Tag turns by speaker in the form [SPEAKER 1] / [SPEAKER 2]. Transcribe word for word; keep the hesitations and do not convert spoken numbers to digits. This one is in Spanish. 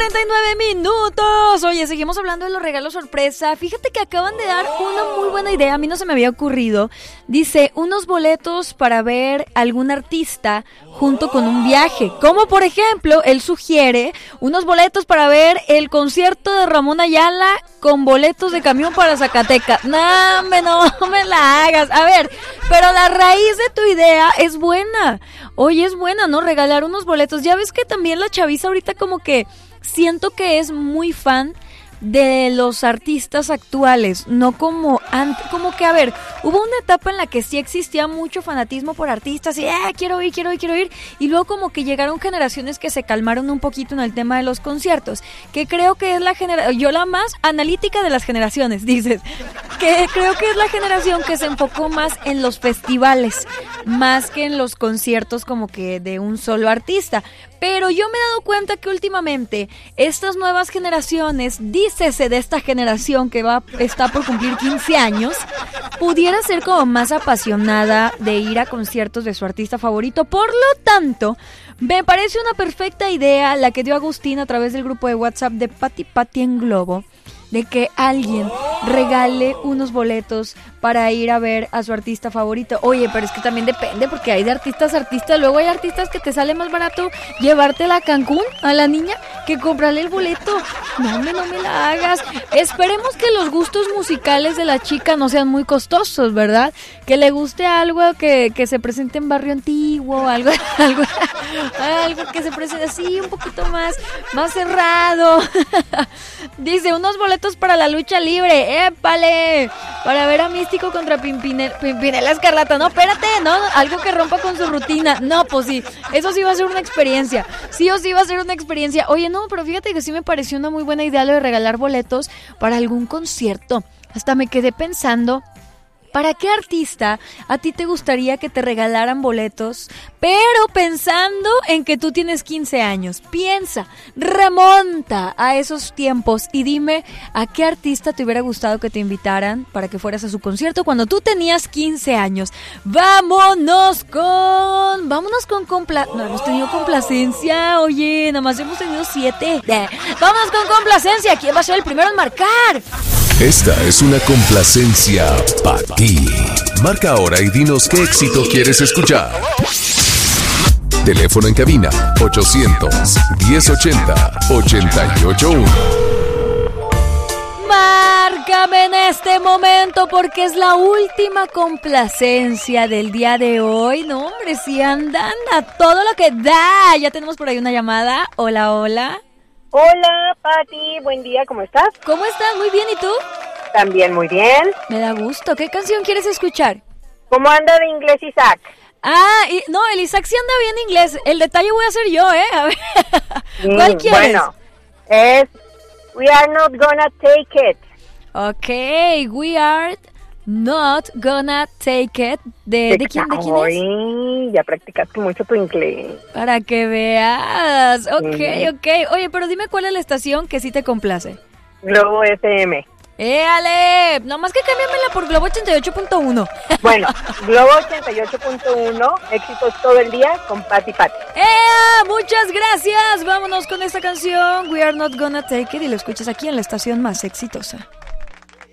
[SPEAKER 1] cuarenta y nueve minutos. Oye, seguimos hablando de los regalos sorpresa. Fíjate que acaban de dar una muy buena idea. A mí no se me había ocurrido. Dice, unos boletos para ver algún artista junto con un viaje. Como por ejemplo, él sugiere unos boletos para ver el concierto de Ramón Ayala con boletos de camión para Zacatecas. No, me, no me la hagas. A ver, pero la raíz de tu idea es buena. Oye, es buena, ¿no? Regalar unos boletos. Ya ves que también la chaviza ahorita como que siento que es muy fan de los artistas actuales, no como antes, como que a ver, hubo una etapa en la que sí existía mucho fanatismo por artistas y eh, quiero ir, quiero ir, quiero ir, y luego como que llegaron generaciones que se calmaron un poquito en el tema de los conciertos, que creo que es la generación, yo la más analítica de las generaciones, dices, que creo que es la generación que se enfocó más en los festivales, más que en los conciertos como que de un solo artista. Pero yo me he dado cuenta que últimamente estas nuevas generaciones, dícese de esta generación que va está por cumplir quince años, pudiera ser como más apasionada de ir a conciertos de su artista favorito. Por lo tanto, me parece una perfecta idea la que dio Agustín a través del grupo de WhatsApp de Pati Pati en Globo, de que alguien regale unos boletos para ir a ver a su artista favorito. Oye, pero es que también depende, porque hay de artistas a artistas. Luego hay artistas que te sale más barato llevártela a Cancún, a la niña, que comprarle el boleto. No me, no me la hagas. Esperemos que los gustos musicales de la chica no sean muy costosos, ¿verdad? Que le guste algo que, que se presente en Barrio Antiguo, algo, algo, algo que se presente así un poquito más, más cerrado. Dice, unos boletos para la lucha libre, ¡épale! Para ver a Místico contra Pimpinela, Pimpinela Escarlata. No, espérate, ¿no? Algo que rompa con su rutina. No, pues sí, eso sí va a ser una experiencia. Sí o sí va a ser una experiencia. Oye, no, pero fíjate que sí me pareció una muy buena idea lo de regalar boletos para algún concierto. Hasta me quedé pensando, ¿para qué artista a ti te gustaría que te regalaran boletos? Pero pensando en que tú tienes quince años. Piensa, remonta a esos tiempos y dime a qué artista te hubiera gustado que te invitaran para que fueras a su concierto cuando tú tenías quince años. Vámonos con... Vámonos con... Compla... No hemos tenido complacencia, oye, nada más hemos tenido siete. Eh, vámonos con complacencia. ¿Quién va a ser el primero en marcar?
[SPEAKER 2] Esta es una complacencia para ti. Marca ahora y dinos qué éxito quieres escuchar. Teléfono en cabina ochocientos, diez ochenta, ochenta y ocho uno.
[SPEAKER 1] Márcame en este momento porque es la última complacencia del día de hoy. No, hombre, si andan a todo lo que da. Ya tenemos por ahí una llamada. Hola, hola.
[SPEAKER 3] Hola, Pati, buen día, ¿cómo estás?
[SPEAKER 1] ¿Cómo estás? Muy bien, ¿y tú?
[SPEAKER 3] También muy bien.
[SPEAKER 1] Me da gusto. ¿Qué canción quieres escuchar?
[SPEAKER 3] ¿Cómo anda de inglés Isaac?
[SPEAKER 1] Ah, y, no, el Isaac sí anda bien inglés. El detalle voy a ser yo, ¿eh? A ver. ¿Cuál
[SPEAKER 3] mm,
[SPEAKER 1] quieres?
[SPEAKER 3] Bueno, es We Are Not Gonna Take It.
[SPEAKER 1] Ok, We Are Not Gonna Take It. ¿De, ¿de quién, de quién
[SPEAKER 3] Ay,
[SPEAKER 1] es?
[SPEAKER 3] ya practicaste mucho tu inglés.
[SPEAKER 1] Para que veas. Ok,
[SPEAKER 3] Mm.
[SPEAKER 1] ok. Oye, pero dime cuál es la estación que sí te complace.
[SPEAKER 3] Globo F M.
[SPEAKER 1] ¡Éale! Nomás que cámbiamela por Globo ochenta y ocho punto uno.
[SPEAKER 3] Bueno, Globo ochenta y ocho punto uno, éxitos todo el día con Pati Pati.
[SPEAKER 1] ¡Eh! ¡Muchas gracias! Vámonos con esta canción, We Are Not Gonna Take It, y lo escuchas aquí en la estación más exitosa.